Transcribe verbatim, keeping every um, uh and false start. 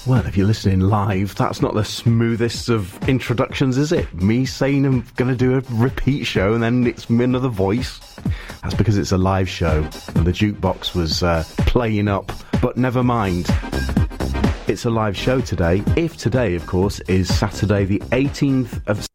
Well, if you're listening live, that's not the smoothest of introductions, is it? Me saying I'm going to do a repeat show and then it's another voice. That's because it's a live show and the jukebox was uh, playing up. But never mind. It's a live show today. If today, of course, is Saturday the eighteenth of